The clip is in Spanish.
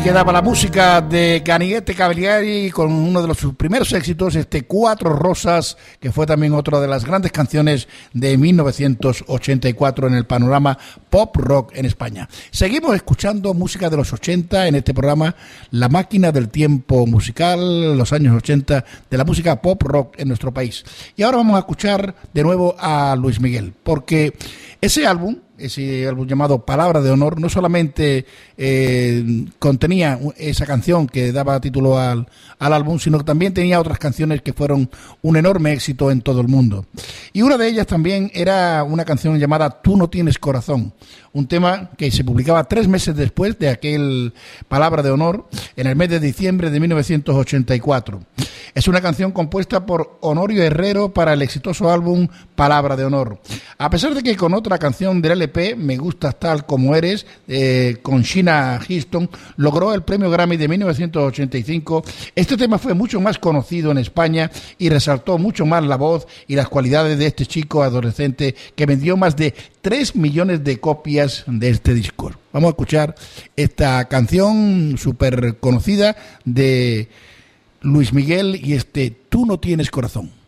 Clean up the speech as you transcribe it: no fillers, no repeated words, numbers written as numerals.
Quedaba la música de Caniete Cavalieri con uno de sus primeros éxitos, Cuatro Rosas, que fue también otra de las grandes canciones de 1984 en el panorama pop rock en España. Seguimos escuchando música de los 80 en este programa, La Máquina del Tiempo Musical, los años 80 de la música pop rock en nuestro país. Y ahora vamos a escuchar de nuevo a Luis Miguel, porque ese álbum llamado Palabra de Honor no solamente contenía esa canción que daba título al álbum, sino que también tenía otras canciones que fueron un enorme éxito en todo el mundo. Y una de ellas también era una canción llamada Tú no tienes corazón, un tema que se publicaba 3 meses después de aquel Palabra de Honor, en el mes de diciembre de 1984. Es una canción compuesta por Honorio Herrero para el exitoso álbum Palabra de Honor. A pesar de que con otra canción del LP, Me Gustas Tal Como Eres, con Sheena Easton, logró el premio Grammy de 1985, este tema fue mucho más conocido en España y resaltó mucho más la voz y las cualidades de este chico adolescente que vendió más de 3 millones de copias de este disco. Vamos a escuchar esta canción súper conocida de Luis Miguel y Tú no tienes corazón.